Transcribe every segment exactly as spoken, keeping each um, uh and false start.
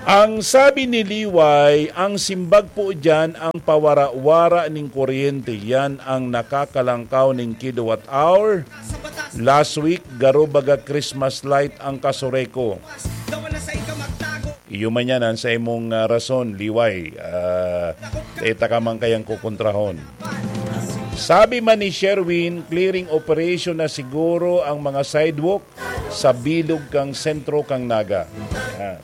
Ang sabi ni Liway, ang simbag po dyan ang pawara-wara ng kuryente. Yan ang nakakalangkaw ng kilowatt hour. Last week, garo baga Christmas light ang kasureko. Iyo man yan sa imong uh, rason, Liway. Uh, eta ka man kayang kukontrahon. Sabi man ni Sherwin, clearing operation na siguro ang mga sidewalk sa bilog kang sentro kang Naga. Ah.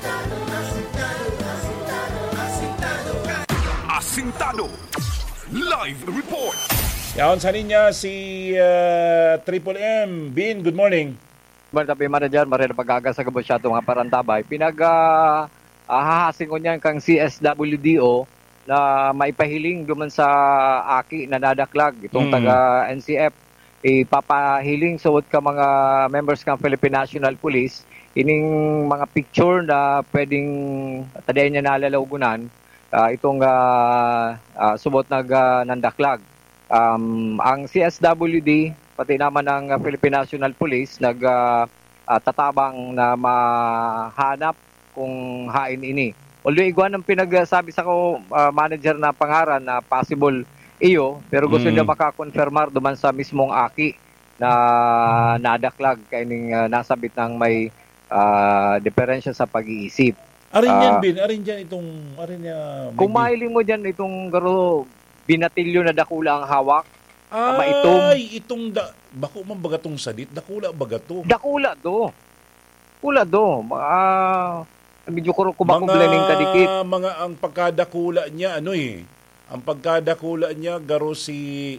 Asintado Live Report. Yaon sa ninya si uh, Triple M. Bin, good morning. Martapi manager, marina pag-aga sa gabos siya itong parantabay. Pinag-ahahasing ko niyan kang C S W D O na maipahiling duman sa aki na nadaklag. Itong mm. taga-N C F. Ipapahiling suot ka mga members ng Philippine National Police. Ining mga picture na pwedeng tadayan niya nalalawgunan. Uh, itong uh, uh, subot nag uh, nandaklag. Um, ang C S W D, pati naman ng uh, Philippine National Police, nag uh, uh, tatabang na mahanap kung hain ini. Although iguan ang pinagsabi sa ko uh, manager na pangaran na possible iyo, pero gusto mm. niya makakonfirmar duman sa mismong aki na nadaklag kaining uh, nasabit ng may uh, diferensya sa pag-iisip. Arin yan, uh, Bin. Arin dyan itong... Arin niya, kung mahiling mo dyan itong garo binatilyo na dakula ang hawak. Ay, uh, itong... Da, bako man bagatong sadit? Dakula bagato? Dakula do. Dakula do. Uh, medyo kuro ko bako blaning kadikit. Mga ang pagkadakula niya, ano eh. Ang pagkadakula niya, garo si...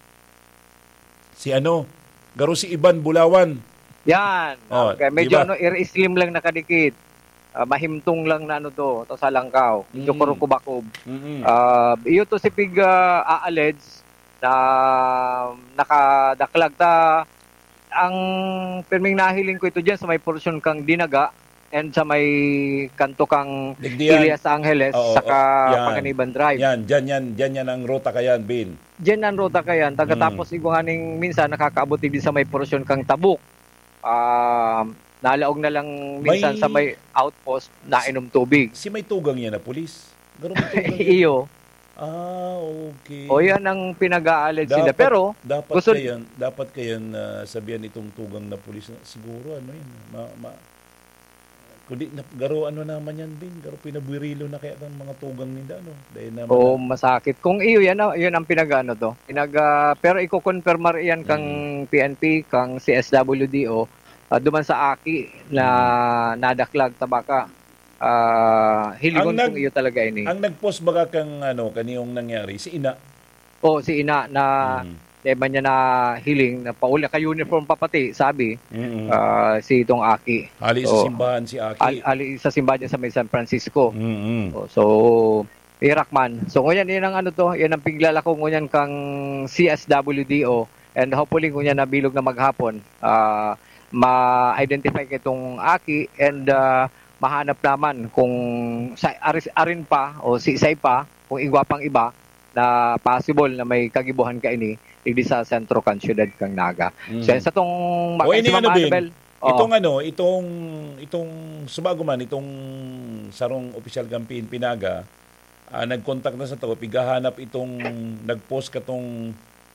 Si ano? Garo si Iban Bulawan. Yan. Oh, okay. Medyo diba? ano, ir-slim lang nakadikit. Uh, mahimtong lang na ano to, to sa langkaw. Medyo mm. kurukubakob. Mm-hmm. Uh, iyo to si Pig uh, a-allege na nakadaklag ta. Ang pirming nahiling ko ito dyan sa may portion kang Dinaga and sa may kanto kang Ilias Angeles oh, saka oh, Panganiban Drive. Yan, dyan yan, dyan yan ang ruta kayan, Bin. Dyan ang ruta kayan. Tagatapos mm. iguhaning minsan nakakaabot din sa may portion kang Tabuk. Ah... Uh, Nalaog na lang minsan may... sa may outpost na inom tubig. Si may tugang yan na pulis? Garo may tugang yan? Iyo. Ah, okay. O yan ang pinag-aalid sila. Pero, dapat gusto... kayan, dapat kayan uh, sabihan itong tugang na pulis. Siguro, ano yun, ma... ma kundi, na, garo ano naman yan, Bin? Garo pinabwirilo na kaya ng mga tugang nila, ano? Oo, oh, masakit. Kung iyo, yan, yan ang pinag-ano to. Pinag, uh, pero iko-confirmar yan kang hmm. P N P, kang C S W D O, Uh, duman sa aki na nadaklag tabaka uh, hiligon nag, kung iyo talaga ini. Ang nagpost baga kang ano kaniyong nangyari si Ina. Oh, si Ina na mm. deba niya na hiling na pauli ka uniform papati sabi mm-hmm. uh, si itong aki. Ali so, sa simbahan si Aki. Ali, ali sa simbahan sa may San Francisco. Mm-hmm. Oh, so Irakman. So ngunyan yan ang ano to, yan ang piglalako ngunyan kang C S W D O and hopefully ngunyan na bilog na maghapon. Ah uh, ma-identify itong aki and uh, mahanap naman kung sa aris, arin pa o si Isay pa kung igwa pang iba na possible na may kagibuhan ka ini digdi sa sentro kan syudad kang Naga. Mm. So sa tong o ini ano Bin, oh. itong ano itong itong subago man itong sarong official campaign Pinaga uh, nag-contact na sa to pigahanap itong nag-post katong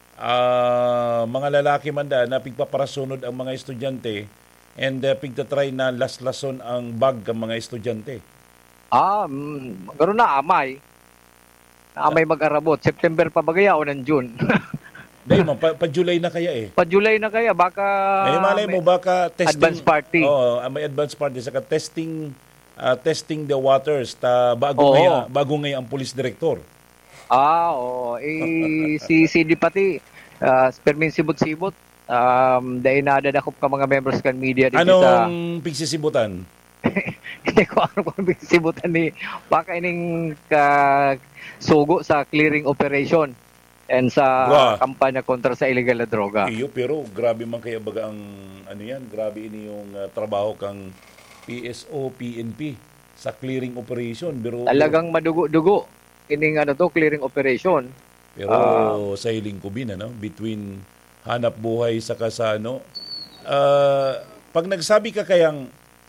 Uh, mga lalaki man da na pigpaparasunod ang mga estudyante and uh, pigtatry na laslason ang bag ng mga estudyante. Ah, mm, ganoon na amay. Na amay mag-arabot. September pa bagaya o ng June? Dahil man, pa, pa July na kaya eh. Pa July na kaya, baka... May malay mo, baka testing... Advance party. Oo, oh, may advance party. Saka testing, uh, testing the waters ta bago, oh. ngayon, bago ngayon ang police director. Ah, oo. Oh. Eh, si C D pati, uh, permin sibot-sibot. Um, dahil nadadakop ka mga members kan media dito Anong sa... Anong pigsisibutan? Hindi ko ano kung pigsisibutan ni... Baka ining ka sugo sa clearing operation and sa wow. kampanya kontra sa illegal na droga. Iyo, pero grabe man kaya baga ang... Ano yan? Grabe ini yung uh, trabaho kang P S O, P N P sa clearing operation. Pero, talagang madugo-dugo. Ining ano to, clearing operation. Pero uh, sa hiling ko bin, ano, between hanap buhay sa kasano, uh, pag nagsabi ka kayang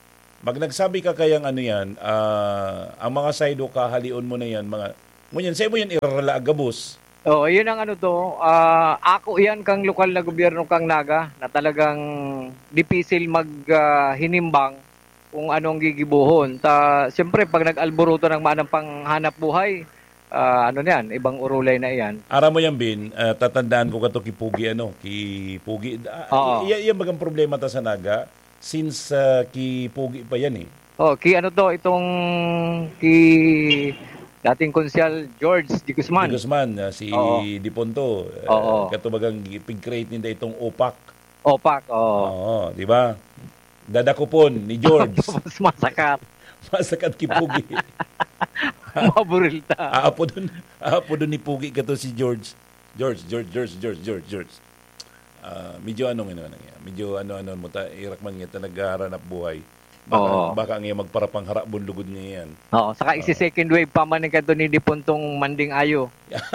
Mag nagsabi ka kayang ano yan, uh, ang mga sidewalk kahalion mo na yan, mga, ngunyan, sa'yo mo yan irarala agabos. Oo, oh, yun ang ano to, uh, ako yan kang lokal na gobyerno kang Naga, na talagang dipisil mag-hinimbang uh, kung anong gigibuhon. Ta, siyempre, pag nag-alboruto ng manang panghanap buhay, uh, ano yan, ibang urulay na yan. Ara mo yan, Bin, uh, tatandaan ko ka to kipugi, ano, kipugi. Uh, y- yan bagang problema ta sa Naga. Since uh, kipugi pa yan eh. Oh, ki ano to, itong ki dating konsyal George Di Guzman. Di Guzman, uh, si Oo. Diponto. Uh, katubagang pig-create nila itong O P A C. O P A C, oo. Oo, di ba? Dadakupon ni George. Masakat. Masakat kipugi. Maburil ta. Aapo dun, aapo dun ni Pugi ka to si George. George, George, George, George, George, George. Uh, medyo anong ino na nga. Medyo ano-ano mo ta irakman nga ta naghahanap buhay. Baka, Oo. baka nga magparapang harap bundugod niya yan. Oo, saka isi second wave pa man ka ni Dipontong Manding Ayo.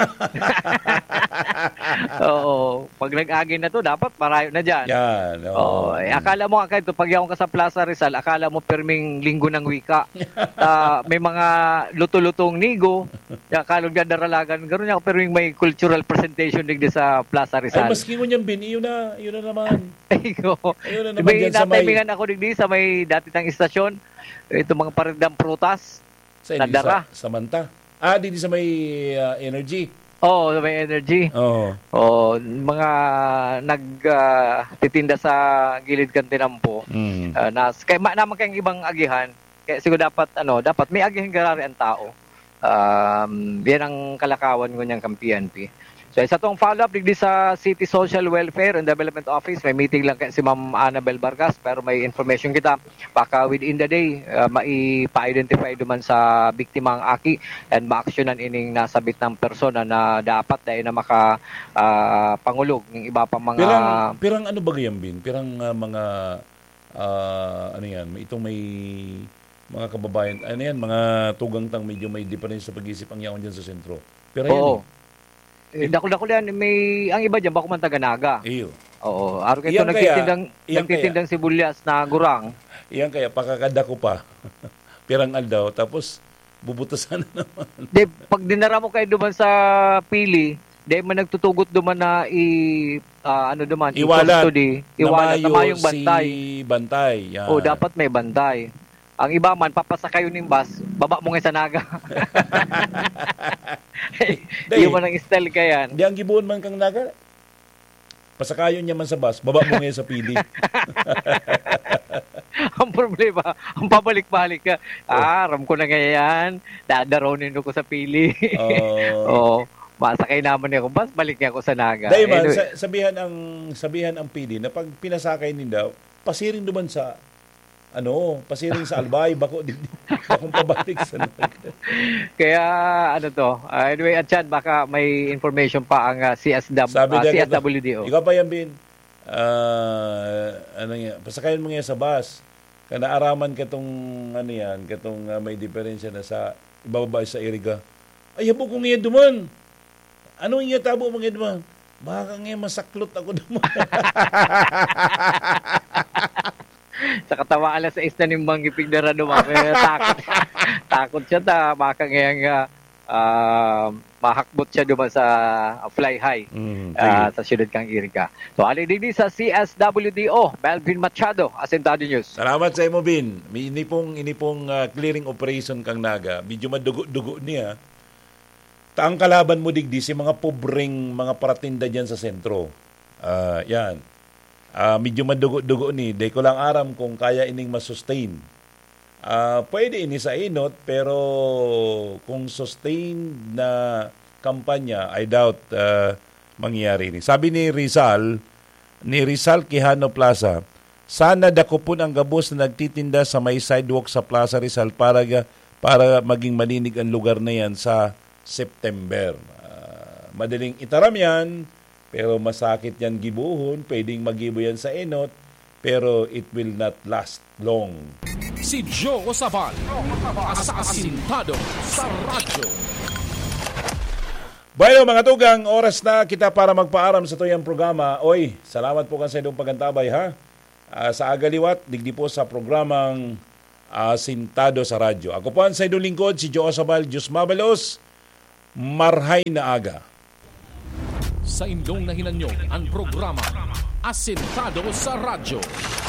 Oo, pag nag-agi na to dapat parayo na diyan. Yan. Oo, eh, akala mo ka ito pag yaong ka sa Plaza Rizal, akala mo perming linggo ng wika. uh, may mga luto-lutong nigo, ya kalog na daralagan, garo nya perming may cultural presentation digdi sa Plaza Rizal. Ay maski mo niyan Bin, iyon na, iyon na naman. Ayun. Ayun na naman diyan sa may ako digdi sa may dati tang istasyon. Ito mga parindang prutas. Sa, sa, sa Manta. Ah, dito sa may uh, energy. Oo, oh, may energy. Oo. Oh. Oh, mga nagtitinda uh, sa gilid kan tinampo. Mm. Uh, nas kay ma naman kayong ibang agihan. Kaya siguro dapat ano, dapat may agihan garari ang tao. Um, yan ang kalakawan ko niyang kang P N P. So isa tong follow-up digdi sa City Social Welfare and Development Office. May meeting lang si Ma'am Annabel Vargas pero may information kita. Baka within the day, uh, maipa-identify duman sa biktima ang aki and ma-actionan ining nasabit ng persona na dapat dahil na maka uh, pangulog ng iba pa mga... Pirang, pirang ano ba yan, Bin? Pirang uh, mga... Uh, ano yan? Itong may... mga kababayan, ano yan? Mga tugang-tang medyo may difference sa pag-isip ang yaon dyan sa sentro. Pero yan Oo. eh. Eh, dako-dako yan, may ang iba diyan bako man taga Naga. Iyo. Oo, araw kay nagtitindang nagtitindang sibulyas na gurang. Iyan kaya pakakadako pa. Pirang aldaw tapos bubutasan na naman. De pag dinara mo kay duman sa pili, de man nagtutugot duman na i uh, ano duman iwalat i iwalat na mayong bantay. Si bantay. Yan. Oh, dapat may bantay. Ang iba man papasakayo ning bus, baba mo nga sa Naga. Di mo nang style ka yan. Di ang gibuon man kang Naga. Pasakayon niya man sa bus, baba mo nga sa pili. Ang problema, ang pabalik-balik ka. Ah, ram ko na ngayon. Dadaronin ko sa pili. Oo. Oh, masakay naman niya ako bus, balik niya ako sa Naga. Dahil man, anyway, sabihan ang sabihan ang pili na pag pinasakay ninda, pasiring duman sa ano, pasiring sa Albay, bako din, bakong pabalik sa Naga. Kaya, ano to, uh, anyway, at Chad, baka may information pa ang uh, C S W, Sabi uh, C S W D O. Ikaw pa yan, Bin. Uh, ano nga, pasakayin mo nga sa bus. Kana araman katong, ano yan, katong uh, may diferensya na sa ibababa sa Iriga. Ay, habo ko nga duman. Ano nga tabo mo nga duman? Baka nga masaklot ako duman. Sa katawa alas sa isna ng manggipig na ranuma. takot, takot siya ta. Baka ngayang uh, uh, mahakbot siya duman sa uh, fly high mm, uh, sa siyudad kang Iriga. So, alin din sa C S W D O, Melvin Machado, Asentado News. Salamat sa imo, Bin. Ini pong, ini pong uh, clearing operation kang Naga. Medyo madugo-dugo niya. Taang kalaban mo digdi si mga pobreng mga paratinda dyan sa sentro. Uh, yan. Uh, medyo madugo-dugo ni. Day ko lang aram kung kaya ining masustain. Uh, pwede ini sa inot, pero kung sustained na kampanya, I doubt uh, mangyayari ni. Sabi ni Rizal, ni Rizal Quijano Plaza, sana dakupon ang gabos na nagtitinda sa may sidewalk sa Plaza Rizal para, para maging malinig ang lugar na yan sa September. Uh, madaling itaram yan, pero masakit yan gibuhon, pwedeng magibo yan sa enot, pero it will not last long. Si Joe Sabal, asasintado sa radyo. Bueno, mga tugang, oras na kita para magpaaram sa tuyang programa. Oy, salamat po kasi sa inyong pagantabay, ha? Uh, sa agaliwat, digdi po sa programang Asintado sa Radyo. Ako po ang sa idong lingkod, si Joe Sabal, Diyos Mabalos, marhay na aga. Sa indong nahinanyog ang programa Asintado sa Radyo.